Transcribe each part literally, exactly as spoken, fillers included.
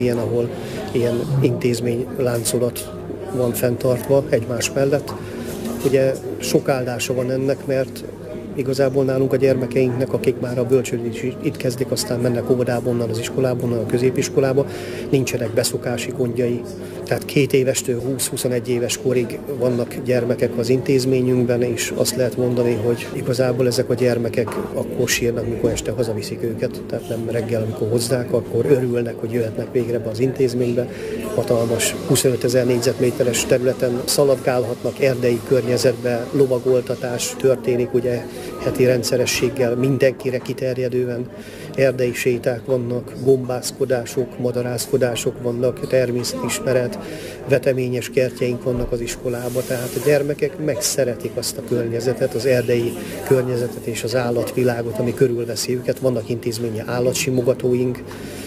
Ilyen, ahol ilyen intézmény láncolat van fenntartva egymás mellett. Ugye sok áldása van ennek, mert igazából nálunk a gyermekeinknek, akik már a bölcsődét is itt kezdik, aztán mennek óvodába, onnan az iskolába, onnan a középiskolába, nincsenek beszokási gondjai. Tehát két évestől húsz-huszonegy éves korig vannak gyermekek az intézményünkben, és azt lehet mondani, hogy igazából ezek a gyermekek akkor sírnak, mikor este hazaviszik őket, tehát nem reggel, amikor hozzák, akkor örülnek, hogy jöhetnek végre be az intézménybe. Hatalmas huszonötezer négyzetméteres területen szaladgálhatnak, erdei környezetben, lovagoltatás történik, ugye heti rendszerességgel, mindenkire kiterjedően. Erdei séták vannak, gombászkodások, madarászkodások vannak, természetismeret, veteményes kertjeink vannak az iskolában, tehát a gyermekek megszeretik azt a környezetet, az erdei környezetet és az állatvilágot, ami körülveszi őket. Vannak intézményi állatsimogatóink,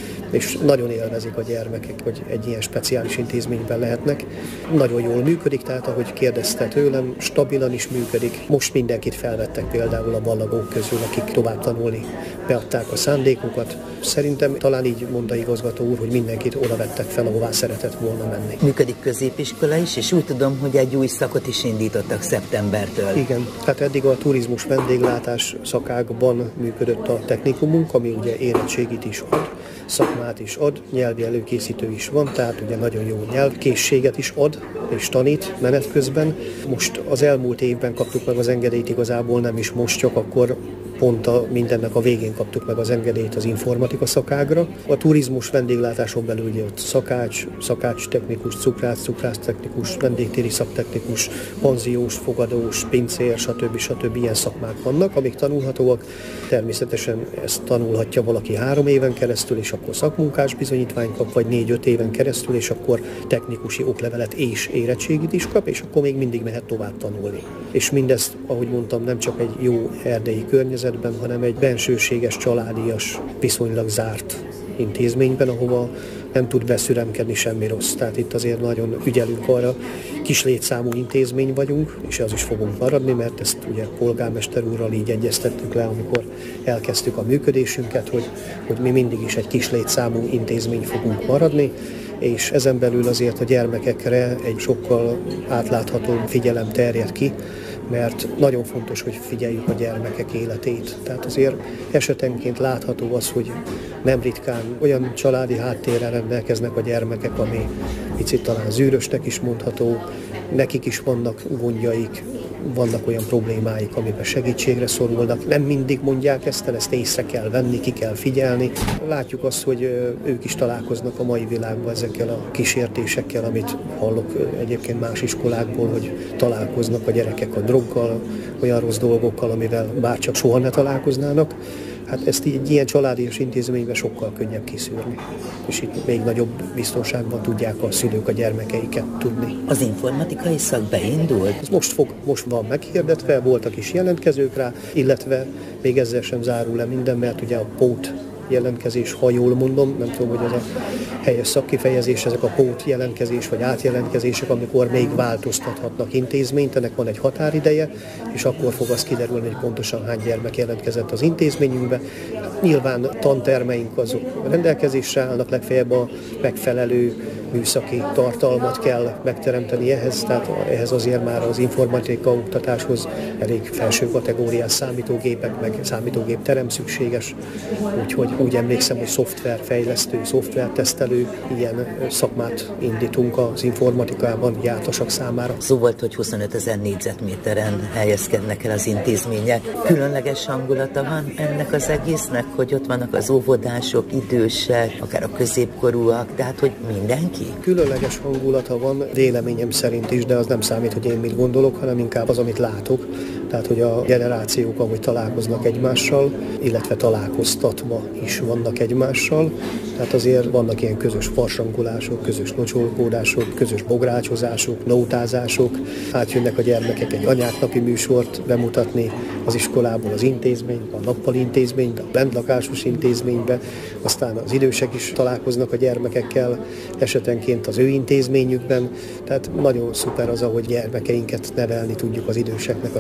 és nagyon élvezik a gyermekek, hogy egy ilyen speciális intézményben lehetnek. Nagyon jól működik, tehát ahogy kérdezte tőlem, stabilan is működik. Most mindenkit felvettek például a ballagók közül, akik tovább tanulni beadták a szándékukat. Szerintem talán így mondta igazgató úr, hogy mindenkit oda vettek fel, ahová szeretett volna menni. Működik középiskola is, és úgy tudom, hogy egy új szakot is indítottak szeptembertől. Igen, tehát eddig a turizmus vendéglátás szakákban működött a technikumunk, ami ugye érettségit is ad, szakmát is ad, nyelvi előkészítő is van, tehát ugye nagyon jó nyelvkészséget is ad és tanít menet közben. Most az elmúlt évben kaptuk meg az engedélyt, igazából nem is most, csak akkor pont a, mindennek a végén kaptuk meg az engedélyt az informatika szakágra. A turizmus vendéglátáson belül ugye ott szakács, szakács technikus, cukrász, cukrász technikus, vendégtéri szaktechnikus, panziós, fogadós, pincér, stb. stb. Ilyen szakmák vannak, amik tanulhatóak. Természetesen ezt tanulhatja valaki három éven keresztül, és akkor szakmunkás bizonyítványt kap, vagy négy-öt éven keresztül, és akkor technikusi oklevelet és érettségit is kap, és akkor még mindig mehet tovább tanulni. És mindezt, ahogy mondtam, nem csak egy jó erdei környezetben, hanem egy bensőséges, családias, viszonylag zárt intézményben, ahova nem tud beszüremkedni semmi rossz. Tehát itt azért nagyon ügyelünk arra, kis létszámú intézmény vagyunk, és az is fogunk maradni, mert ezt ugye polgármester úrral így egyeztettük le, amikor elkezdtük a működésünket, hogy, hogy mi mindig is egy kis létszámú intézmény fogunk maradni, és ezen belül azért a gyermekekre egy sokkal átláthatóbb figyelem terjed ki, mert nagyon fontos, hogy figyeljük a gyermekek életét. Tehát azért esetenként látható az, hogy nem ritkán olyan családi háttérrel rendelkeznek a gyermekek, ami picit talán zűrösnek is mondható, nekik is vannak gondjaik, vannak olyan problémáik, amiben segítségre szorulnak. Nem mindig mondják ezt el, ezt észre kell venni, ki kell figyelni. Látjuk azt, hogy ők is találkoznak a mai világban ezekkel a kísértésekkel, amit hallok egyébként más iskolákból, hogy találkoznak a gyerekek a droggal, olyan rossz dolgokkal, amivel bárcsak soha ne találkoznának. Hát ezt így ilyen családi és intézményben sokkal könnyebb kiszűrni. És itt még nagyobb biztonságban tudják a szülők a gyermekeiket tudni. Az informatikai szak beindult? Ez most, fog, most van meghirdetve, voltak is jelentkezők rá, illetve még ezzel sem zárul le minden, mert ugye a pót jelentkezés, ha jól mondom, nem tudom, hogy ez a helyes szakkifejezés, ezek a pót jelentkezés vagy átjelentkezések, amikor még változtathatnak intézményt, ennek van egy határideje, és akkor fog az kiderülni, hogy pontosan hány gyermek jelentkezett az intézményünkbe. Nyilván tantermeink azok rendelkezésre állnak, legfeljebb a megfelelő műszaki tartalmat kell megteremteni ehhez, tehát ehhez azért már az informatika oktatáshoz elég felső kategóriás számítógépek, meg számítógép terem szükséges, úgyhogy úgy emlékszem, hogy szoftverfejlesztő, szoftvertesztelő, ilyen szakmát indítunk az informatikában jártasak számára. Szó volt, hogy huszonötezer négyzetméteren helyezkednek el az intézmények. Különleges hangulata van ennek az egésznek, hogy ott vannak az óvodások, idősek, akár a középkorúak, tehát hogy mindenki? Különleges hangulata van, véleményem szerint is, de az nem számít, hogy én mit gondolok, hanem inkább az, amit látok. Tehát, hogy a generációk, ahogy találkoznak egymással, illetve találkoztatva is vannak egymással. Tehát azért vannak ilyen közös farsangolások, közös locsolkódások, közös bográcsozások, nótázások. Átjönnek a gyermekek egy anyáknapi műsort bemutatni az iskolából az intézménybe, a nappali intézménybe, a bentlakásos intézménybe. Aztán az idősek is találkoznak a gyermekekkel, esetenként az ő intézményükben. Tehát nagyon szuper az, ahogy gyermekeinket nevelni tudjuk az időseknek a tiszteletben.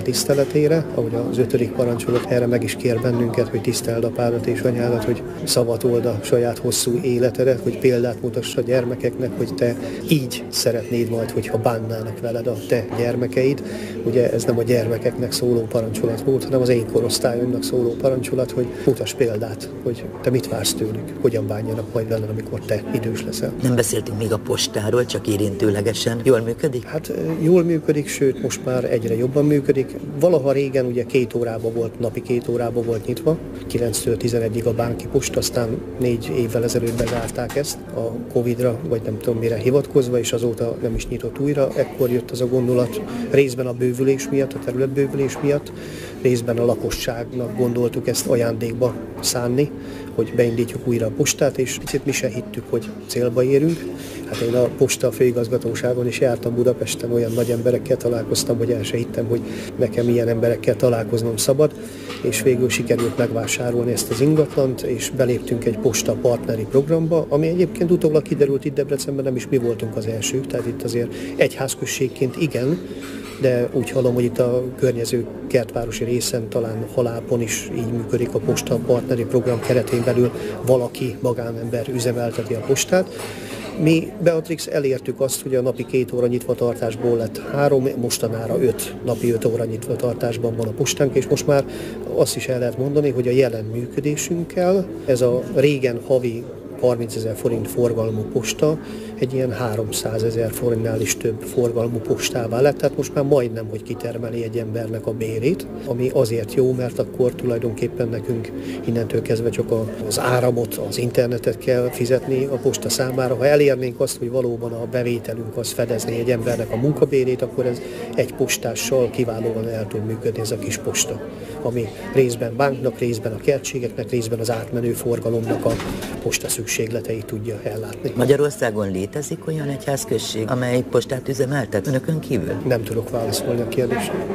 életére, ahogy az ötödik parancsolat erre meg is kér bennünket, hogy tiszteld apádat és anyádat, hogy szavatold a saját hosszú életedet, hogy példát mutass a gyermekeknek, hogy te így szeretnéd majd, hogyha bánnának veled a te gyermekeid. Ugye ez nem a gyermekeknek szóló parancsolat volt, hanem az én korosztályomnak szóló parancsolat, hogy mutass példát, hogy te mit vársz tőlük, hogyan bánjanak majd veled, amikor te idős leszel. Nem beszéltünk még a postáról, csak érintőlegesen. Jól működik? Hát jól működik, sőt most már egyre jobban működik. Valaha régen ugye két órába volt, napi két órába volt nyitva, kilenctől tizenegyig a Bánki Posta, aztán négy évvel ezelőtt bezárták ezt a Covidra, vagy nem tudom mire hivatkozva, és azóta nem is nyitott újra. Ekkor jött az a gondolat, részben a bővülés miatt, a területbővülés miatt, részben a lakosságnak gondoltuk ezt ajándékba szánni, hogy beindítjuk újra a postát, és picit mi se hittük, hogy célba érünk. Hát én a posta főigazgatóságon is jártam Budapesten, olyan nagy emberekkel találkoztam, hogy el se hittem, hogy nekem ilyen emberekkel találkoznom szabad, és végül sikerült megvásárolni ezt az ingatlant, és beléptünk egy posta partneri programba, ami egyébként utólag kiderült, itt Debrecenben nem is mi voltunk az elsők, tehát itt azért egyházközségként igen, de úgy hallom, hogy itt a környező kertvárosi részen, talán Halápon is így működik a posta partneri program keretén belül, valaki, magánember üzemelteti a postát. Mi, Beatrix, elértük azt, hogy a napi két óra nyitvatartásból lett három, mostanára öt, napi öt óra nyitvatartásban van a postánk, és most már azt is el lehet mondani, hogy a jelen működésünkkel ez a régen havi harmincezer forint forgalmú posta egy ilyen háromszázezer forintnál is több forgalmú postává lett, tehát most már majdnem, hogy kitermeli egy embernek a bérét, ami azért jó, mert akkor tulajdonképpen nekünk innentől kezdve csak az áramot, az internetet kell fizetni a posta számára. Ha elérnénk azt, hogy valóban a bevételünk az fedezni egy embernek a munkabérét, akkor ez egy postással kiválóan el tud működni ez a kis posta, ami részben banknak, részben a kertségeknek, részben az átmenő forgalomnak a posta szükségleteit tudja ellátni. Magyarországon létezik olyan egyházközség, amely postát üzemeltet önökön kívül? Nem tudok válaszolni a kérdésre.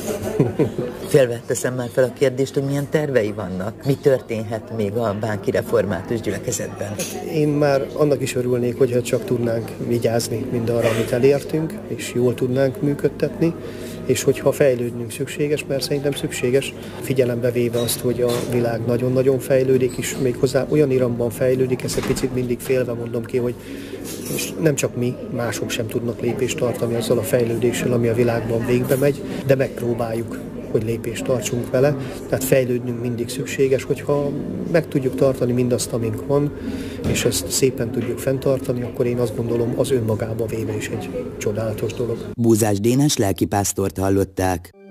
Félveteszem már fel a kérdést, hogy milyen tervei vannak. Mi történhet még a bánki református gyülekezetben? Én már annak is örülnék, hogyha csak tudnánk vigyázni mindarra, amit elértünk, és jól tudnánk működtetni, és hogyha fejlődnünk szükséges, mert szerintem szükséges, figyelembe véve azt, hogy a világ nagyon-nagyon fejlődik, és méghozzá olyan iramban fejlődik, ezt egy picit mindig félve mondom ki, hogy és nem csak mi, mások sem tudnak lépést tartani azzal a fejlődéssel, ami a világban végbe megy, de megpróbáljuk, hogy lépést tartsunk vele, tehát fejlődnünk mindig szükséges, hogyha meg tudjuk tartani mindazt, amink van, és ezt szépen tudjuk fenntartani, akkor én azt gondolom, az önmagába véve is egy csodálatos dolog. Búzás Dénes lelkipásztort hallották.